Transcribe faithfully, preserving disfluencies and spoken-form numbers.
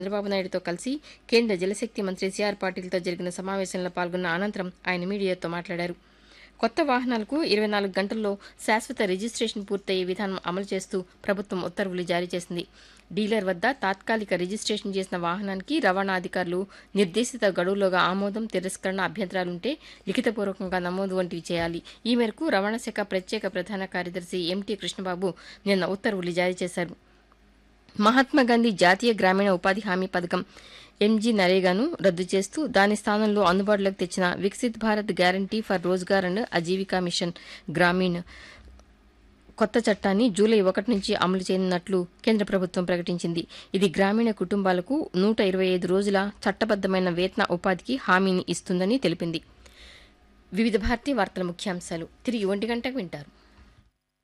చంద్రబాబు నాయుడుతో కలిసి కేంద్ర జలశక్తి మంత్రి సీఆర్ పాటిల్తో జరిగిన సమావేశంలో పాల్గొన్న అనంతరం ఆయన మీడియాతో మాట్లాడారు. కొత్త వాహనాలకు ఇరవై నాలుగు గంటల్లో శాశ్వత రిజిస్ట్రేషన్ పూర్తయ్యే విధానం అమలు చేస్తూ ప్రభుత్వం ఉత్తర్వులు జారీ చేసింది. డీలర్ వద్ద తాత్కాలిక రిజిస్ట్రేషన్ చేసిన వాహనానికి రవాణా అధికారులు నిర్దేశిత గడువులోగా ఆమోదం, తిరస్కరణ, అభ్యంతరాలుంటే లిఖితపూర్వకంగా నమోదు వంటివి చేయాలి. ఈ మేరకు రవాణా శాఖ ప్రత్యేక ప్రధాన కార్యదర్శి ఎంటీ కృష్ణబాబు నిన్న ఉత్తర్వులు జారీ చేశారు. మహాత్మాగాంధీ జాతీయ గ్రామీణ ఉపాధి హామీ పథకం ఎంజీ నరేగాను రద్దు చేస్తూ దాని స్థానంలో అందుబాటులోకి తెచ్చిన Viksit Bharat guarantee for Rozgar and Aajeevika machine Grameen కొత్త చట్టాన్ని జూలై ఒకటి నుంచి అమలు చేయనున్నట్లు కేంద్ర ప్రభుత్వం ప్రకటించింది. ఇది గ్రామీణ కుటుంబాలకు నూట ఇరవై ఐదు రోజుల చట్టబద్దమైన వేతన ఉపాధికి హామీని ఇస్తుందని తెలిపింది. వివిధ భారతీయ వార్తల ముఖ్యాంశాలు తిరిగి ఒంటి గంటకు వింటారు.